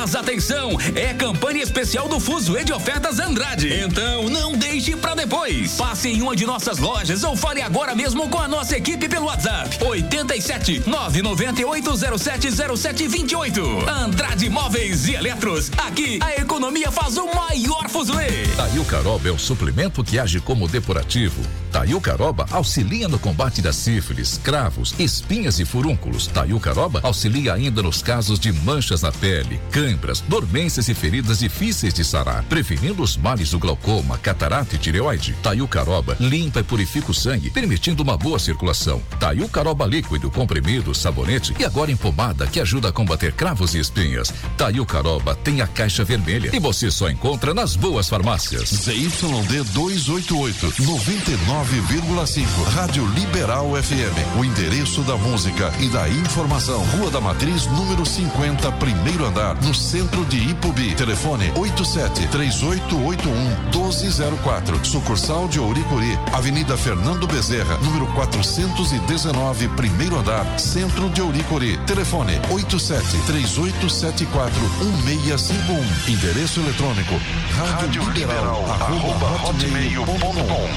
Mas atenção, é campanha especial do Fuzuê de Ofertas Andrade. Então não deixe pra depois. Passe em uma de nossas lojas ou fale agora mesmo com a nossa equipe pelo WhatsApp. 87 998070728. Andrade Móveis e Eletros. Aqui a economia faz o maior Fuzuê. Taiucaroba é o suplemento que age como depurativo. Taiucaroba auxilia no combate da sífilis, cravos, espinhas e furúnculos. Taiucaroba auxilia ainda nos casos de manchas na pele, câimbras, dormências e feridas difíceis de sarar, prevenindo os males do glaucoma, catarata e tireoide. Taiucaroba limpa e purifica o sangue, permitindo uma boa circulação. Taiucaroba líquido, comprimido, sabonete e agora em pomada, que ajuda a combater cravos e espinhas. Taiucaroba tem a caixa vermelha e você só encontra nas boas farmácias. ZYD 288, 99,5, Rádio Liberal FM. O endereço da música e da informação. Rua da Matriz, número 50, primeiro andar, no centro de Ipubi. Telefone 87-3881-1204. Sucursal de Ouricuri, Avenida Fernando Bezerra, número 419, primeiro andar, centro de Ouricuri. Telefone 87-3874-1651. Endereço eletrônico radioliberal@hotmail.com.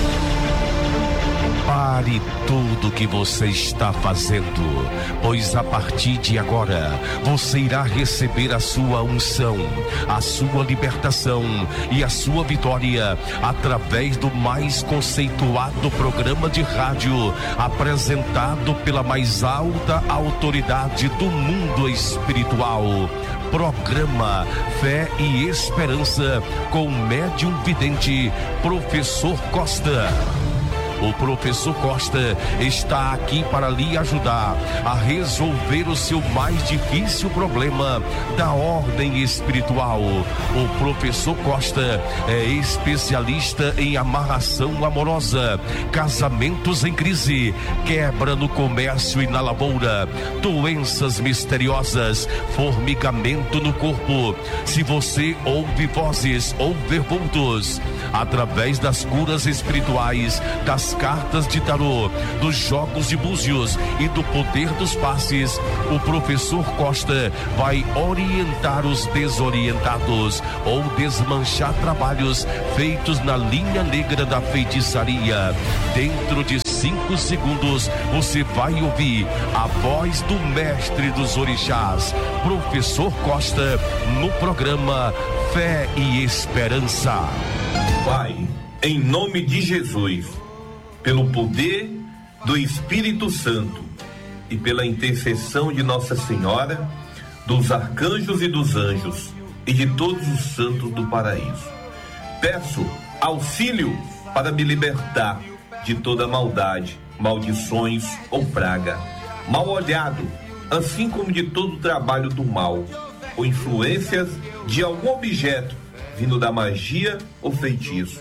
Pare tudo que você está fazendo, pois a partir de agora você irá receber a sua unção, a sua libertação e a sua vitória através do mais conceituado programa de rádio apresentado pela mais alta autoridade do mundo espiritual. Programa Fé e Esperança com o médium vidente Professor Costa. O professor Costa está aqui para lhe ajudar a resolver o seu mais difícil problema da ordem espiritual. O professor Costa é especialista em amarração amorosa, casamentos em crise, quebra no comércio e na lavoura, doenças misteriosas, formigamento no corpo. Se você ouve vozes ou ver vultos, através das curas espirituais, das cartas de tarô, dos jogos de búzios e do poder dos passes, o professor Costa vai orientar os desorientados ou desmanchar trabalhos feitos na linha negra da feitiçaria. Dentro de 5 segundos você vai ouvir a voz do mestre dos orixás, professor Costa, no programa Fé e Esperança. Pai, em nome de Jesus, pelo poder do Espírito Santo e pela intercessão de Nossa Senhora, dos arcanjos e dos anjos e de todos os santos do paraíso, peço auxílio para me libertar de toda maldade, maldições ou praga, mal olhado, assim como de todo trabalho do mal, ou influências de algum objeto vindo da magia ou feitiço.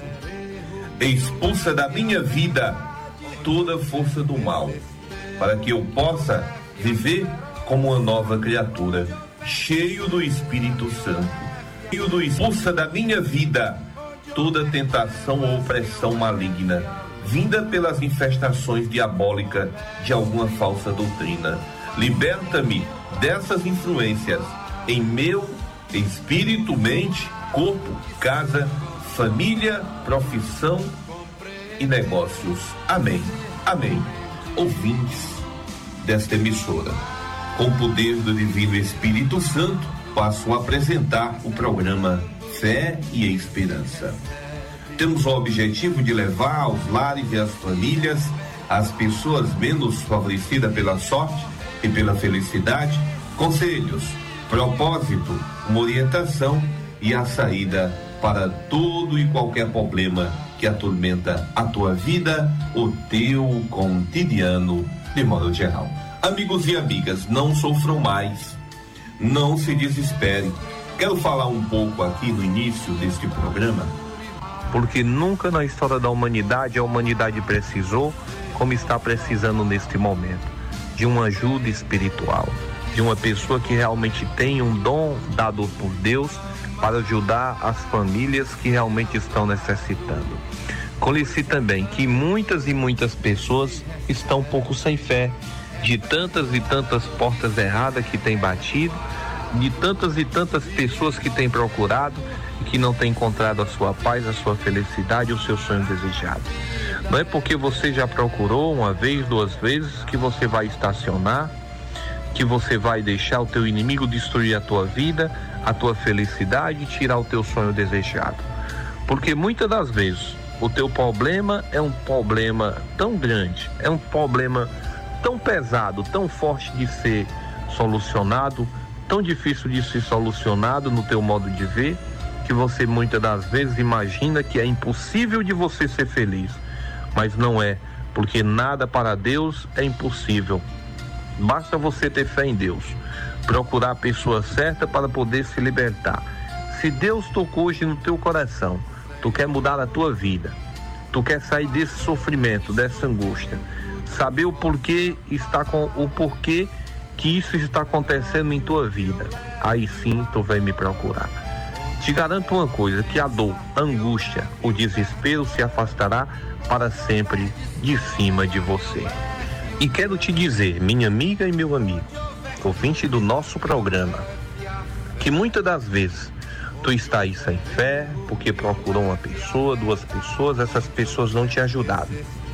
Expulsa da minha vida toda força do mal, para que eu possa viver como uma nova criatura, cheio do Espírito Santo. Expulsa da minha vida toda tentação ou opressão maligna, vinda pelas infestações diabólicas de alguma falsa doutrina. Liberta-me dessas influências em meu espírito, mente, corpo, casa, família, profissão e negócios. Amém. Amém. Ouvintes desta emissora, com o poder do Divino Espírito Santo, passo a apresentar o programa Fé e Esperança. Temos o objetivo de levar aos lares e às famílias, às pessoas menos favorecidas pela sorte e pela felicidade, conselhos, propósito, uma orientação e a saída para todo e qualquer problema que atormenta a tua vida, o teu cotidiano, de modo geral. Amigos e amigas, não sofram mais, não se desesperem. Quero falar um pouco aqui no início deste programa, porque nunca na história da humanidade a humanidade precisou, como está precisando neste momento, de uma ajuda espiritual, de uma pessoa que realmente tem um dom dado por Deus para ajudar as famílias que realmente estão necessitando. Conheci também que muitas e muitas pessoas estão um pouco sem fé, de tantas e tantas portas erradas que têm batido, de tantas e tantas pessoas que têm procurado e que não têm encontrado a sua paz, a sua felicidade, o seu sonho desejado. Não é porque você já procurou uma vez, duas vezes, que você vai estacionar, que você vai deixar o teu inimigo destruir a tua vida, a tua felicidade e tirar o teu sonho desejado. Porque muitas das vezes o teu problema é um problema tão grande, é um problema tão pesado, tão forte de ser solucionado, tão difícil de ser solucionado no teu modo de ver, que você muitas das vezes imagina que é impossível de você ser feliz. Mas não é, porque nada para Deus é impossível. Basta você ter fé em Deus, procurar a pessoa certa para poder se libertar. Se Deus tocou hoje no teu coração, tu quer mudar a tua vida, tu quer sair desse sofrimento, dessa angústia, saber o porquê que isso está acontecendo em tua vida, aí sim tu vai me procurar. Te garanto uma coisa, que a dor, a angústia, o desespero se afastará para sempre de cima de você. E quero te dizer, minha amiga e meu amigo, ouvinte do nosso programa, que muitas das vezes tu está aí sem fé, porque procurou uma pessoa, duas pessoas, essas pessoas não te ajudaram.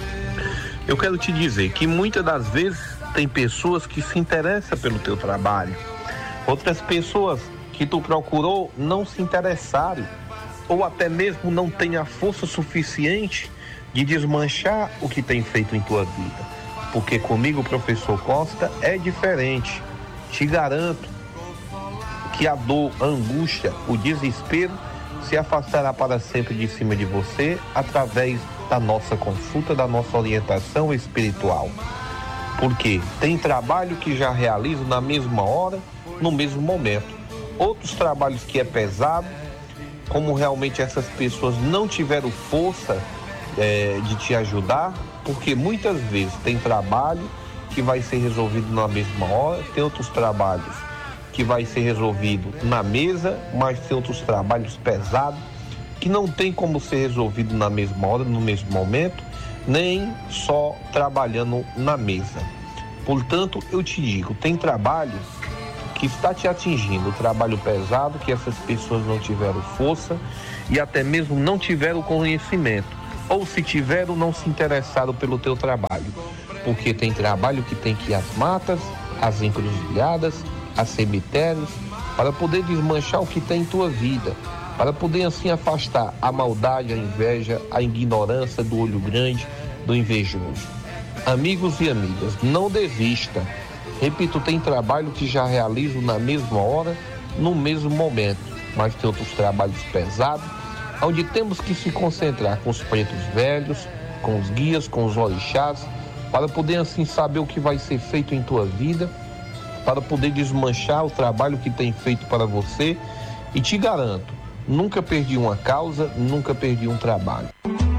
Eu quero te dizer que muitas das vezes tem pessoas que se interessam pelo teu trabalho, outras pessoas que tu procurou não se interessaram, ou até mesmo não tem a força suficiente de desmanchar o que tem feito em tua vida. Porque comigo, professor Costa, é diferente. Te garanto que a dor, a angústia, o desespero se afastará para sempre de cima de você através da nossa consulta, da nossa orientação espiritual. Porque tem trabalho que já realizo na mesma hora, no mesmo momento. Outros trabalhos que é pesado, como realmente essas pessoas não tiveram força de te ajudar, porque muitas vezes tem trabalho que vai ser resolvido na mesma hora, tem outros trabalhos que vai ser resolvido na mesa, mas tem outros trabalhos pesados que não tem como ser resolvido na mesma hora, no mesmo momento, nem só trabalhando na mesa. Portanto, eu te digo, tem trabalho que está te atingindo, trabalho pesado, que essas pessoas não tiveram força e até mesmo não tiveram conhecimento, ou se tiveram, não se interessaram pelo teu trabalho, porque tem trabalho que tem que ir às matas, às encruzilhadas, a cemitérios, para poder desmanchar o que tem em tua vida, para poder assim afastar a maldade, a inveja, a ignorância do olho grande, do invejoso. Amigos e amigas, não desista. Repito, tem trabalho que já realizo na mesma hora, no mesmo momento, mas tem outros trabalhos pesados, onde temos que se concentrar com os pretos velhos, com os guias, com os orixás, para poder assim saber o que vai ser feito em tua vida, para poder desmanchar o trabalho que tem feito para você. E te garanto, nunca perdi uma causa, nunca perdi um trabalho.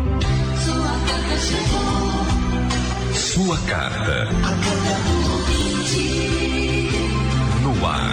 Sua carta. No ar.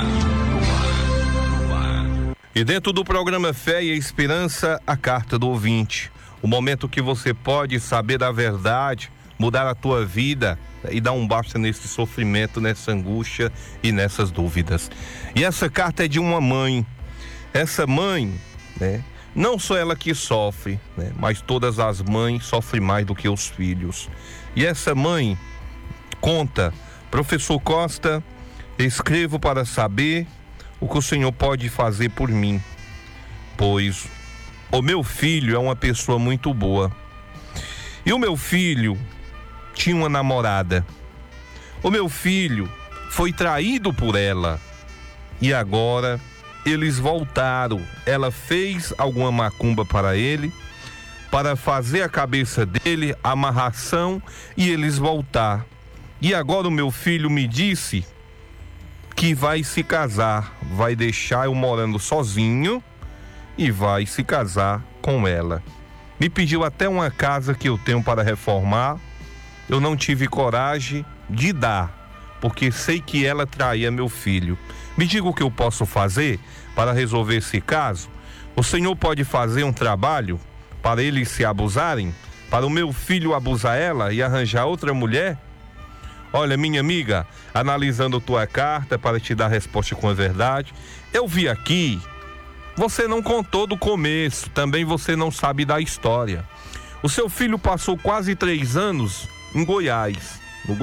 E dentro do programa Fé e Esperança, a carta do ouvinte. O momento que você pode saber da verdade, mudar a tua vida e dar um basta nesse sofrimento, nessa angústia e nessas dúvidas. E essa carta é de uma mãe. Essa mãe, né, não só ela que sofre, né, mas todas as mães sofrem mais do que os filhos. E essa mãe conta: professor Costa, escrevo para saber o que o senhor pode fazer por mim, pois o meu filho é uma pessoa muito boa. E o meu filho tinha uma namorada. O meu filho foi traído por ela. E agora eles voltaram. Ela fez alguma macumba para ele, para fazer a cabeça dele, amarração, e eles voltar. E agora o meu filho me disse que vai se casar, vai deixar eu morando sozinho e vai se casar com ela. Me pediu até uma casa que eu tenho para reformar. Eu não tive coragem de dar, porque sei que ela traía meu filho. Me diga o que eu posso fazer para resolver esse caso. O senhor pode fazer um trabalho para eles se abusarem, para o meu filho abusar ela e arranjar outra mulher? Olha, minha amiga, analisando tua carta para te dar a resposta com a verdade, eu vi aqui, você não contou do começo, também você não sabe da história. O seu filho passou quase 3 anos no Goiás,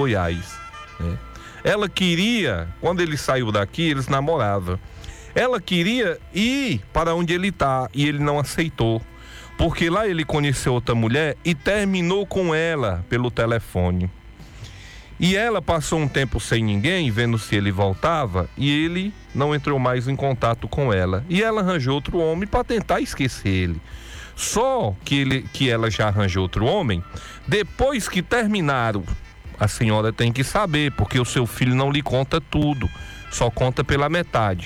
né? Ela queria, quando ele saiu daqui, eles namoravam. Ela queria ir para onde ele está e ele não aceitou, porque lá ele conheceu outra mulher e terminou com ela pelo telefone. E ela passou um tempo sem ninguém, vendo se ele voltava, e ele não entrou mais em contato com ela. E ela arranjou outro homem para tentar esquecer ele. Só que ela já arranjou outro homem, depois que terminaram. A senhora tem que saber, porque o seu filho não lhe conta tudo, só conta pela metade.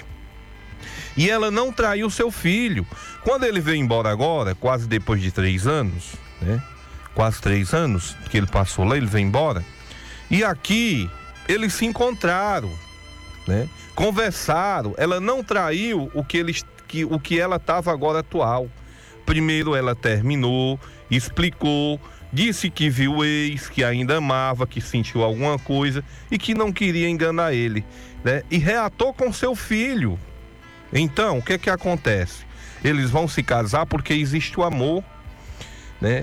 E ela não traiu seu filho. Quando ele veio embora agora, quase depois de 3 anos, né? Quase 3 anos que ele passou lá, ele veio embora. E aqui, eles se encontraram, né? Conversaram. Ela não traiu o que ela estava agora atual. Primeiro ela terminou, explicou, disse que viu o ex, que ainda amava, que sentiu alguma coisa e que não queria enganar ele, né? E reatou com seu filho. Então, o que acontece? Eles vão se casar porque existe o amor, né?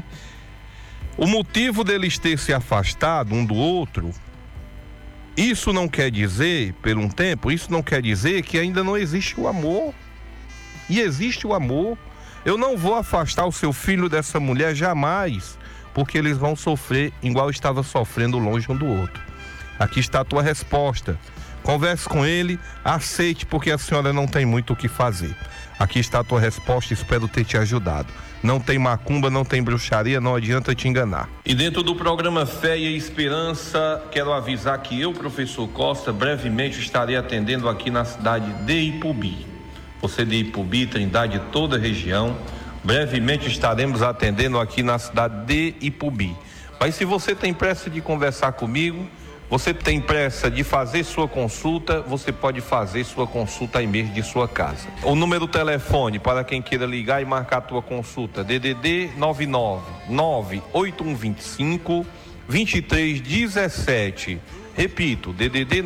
O motivo deles ter se afastado um do outro, isso não quer dizer, por um tempo, isso não quer dizer que ainda não existe o amor. E existe o amor. Eu não vou afastar o seu filho dessa mulher jamais, porque eles vão sofrer igual estava sofrendo longe um do outro. Aqui está a tua resposta. Converse com ele, aceite, porque a senhora não tem muito o que fazer. Aqui está a tua resposta, espero ter te ajudado. Não tem macumba, não tem bruxaria, não adianta te enganar. E dentro do programa Fé e Esperança, quero avisar que eu, professor Costa, brevemente estarei atendendo aqui na cidade de Ipubi. Você de Ipubi, Trindade, toda a região, brevemente estaremos atendendo aqui na cidade de Ipubi. Mas se você tem pressa de conversar comigo, você tem pressa de fazer sua consulta, você pode fazer sua consulta aí mesmo de sua casa. O número do telefone para quem queira ligar e marcar a tua consulta, DDD 99-98125-2317. Repito, DDD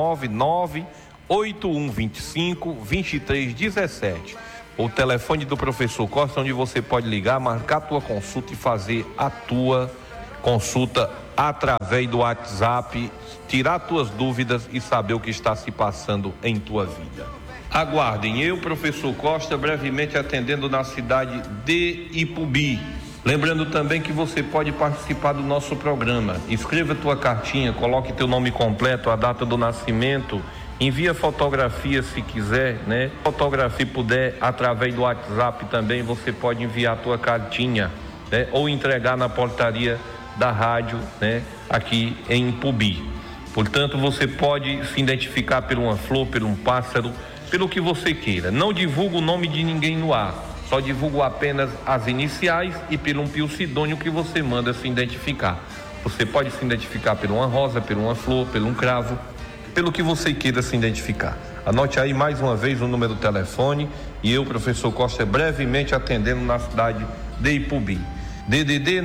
99-98125-2317. O telefone do professor Costa, onde você pode ligar, marcar a tua consulta e fazer a tua consulta através do WhatsApp, tirar tuas dúvidas e saber o que está se passando em tua vida. Aguardem, eu, professor Costa, brevemente atendendo na cidade de Ipubi. Lembrando também que você pode participar do nosso programa. Escreva tua cartinha, coloque teu nome completo, a data do nascimento, envia fotografia se quiser, né? Fotografia, se puder, através do WhatsApp também, você pode enviar tua cartinha, né? Ou entregar na portaria da rádio, né, aqui em Ipubi. Portanto, você pode se identificar por uma flor, por um pássaro, pelo que você queira. Não divulga o nome de ninguém no ar, só divulga apenas as iniciais e por um pseudônimo que você manda se identificar. Você pode se identificar por uma rosa, por uma flor, por um cravo, pelo que você queira se identificar. Anote aí mais uma vez o número do telefone e eu, professor Costa, brevemente atendendo na cidade de Ipubi. DDD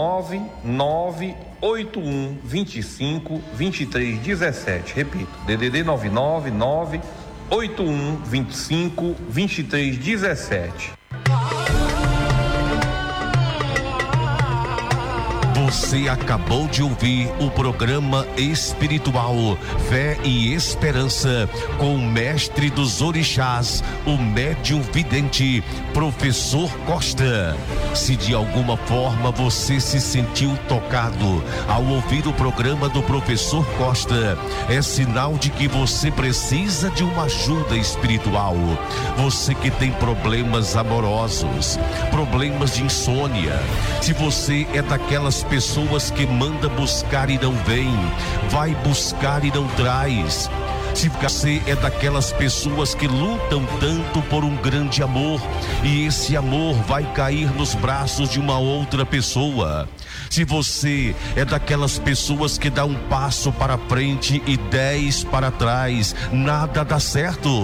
99-98125-2317. Repito, DDD 99-98125-2317. Você acabou de ouvir o programa espiritual Fé e Esperança com o mestre dos orixás, o médium vidente, professor Costa. Se de alguma forma você se sentiu tocado ao ouvir o programa do professor Costa, é sinal de que você precisa de uma ajuda espiritual. Você que tem problemas amorosos, problemas de insônia, se você é daquelas pessoas que manda buscar e não vem, vai buscar e não traz. Se você é daquelas pessoas que lutam tanto por um grande amor e esse amor vai cair nos braços de uma outra pessoa. Se você é daquelas pessoas que dá um passo para frente e 10 para trás, nada dá certo.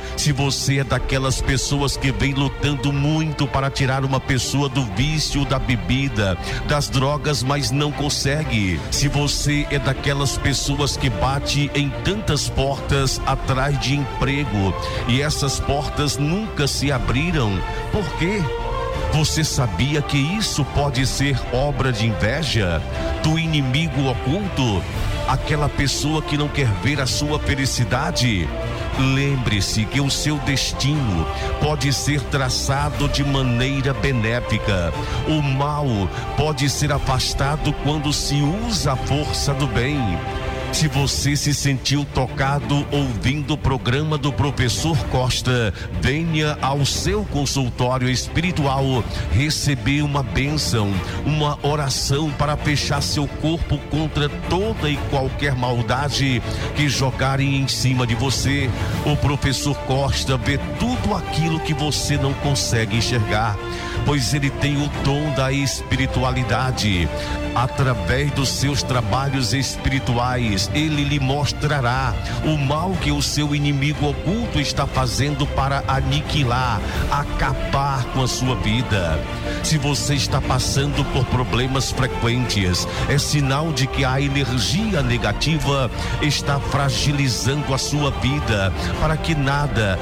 Se você é daquelas pessoas que vem lutando muito para tirar uma pessoa do vício da bebida, das drogas, mas não consegue. Se você é daquelas pessoas que bate em tantas portas atrás de emprego e essas portas nunca se abriram, por quê? Você sabia que isso pode ser obra de inveja, do inimigo oculto, aquela pessoa que não quer ver a sua felicidade? Lembre-se que o seu destino pode ser traçado de maneira benéfica. O mal pode ser afastado quando se usa a força do bem. Se você se sentiu tocado ouvindo o programa do professor Costa, venha ao seu consultório espiritual receber uma bênção, uma oração para fechar seu corpo contra toda e qualquer maldade que jogarem em cima de você. O professor Costa vê tudo aquilo que você não consegue enxergar, pois ele tem o dom da espiritualidade. Através dos seus trabalhos espirituais, ele lhe mostrará o mal que o seu inimigo oculto está fazendo para aniquilar, acabar com a sua vida. Se você está passando por problemas frequentes, é sinal de que a energia negativa está fragilizando a sua vida para que nada,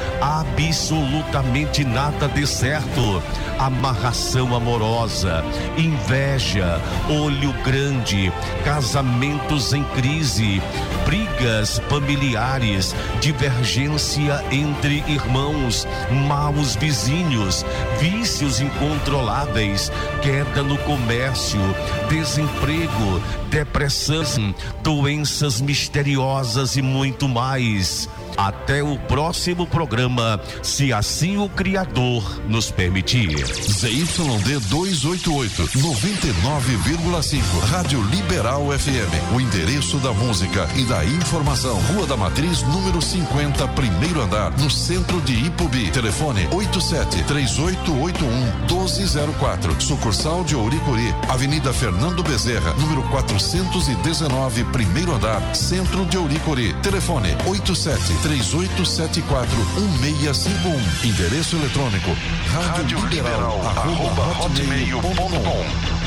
absolutamente nada dê certo. Amarração amorosa, inveja, olho grande, casamentos em crise, brigas familiares, divergência entre irmãos, maus vizinhos, vícios incontroláveis, queda no comércio, desemprego, depressão, doenças misteriosas e muito mais. Até o próximo programa, se assim o Criador nos permitir. ZYD 288, 99,5. Rádio Liberal FM. O endereço da música e da informação. Rua da Matriz, número 50, primeiro andar, no centro de Ipubi. Telefone 87-3881-1204. Sucursal de Ouricuri. Avenida Fernando Bezerra, número 419, primeiro andar, centro de Ouricuri. Telefone 87-3874-1651. Endereço eletrônico radioliberal@hotmail.com.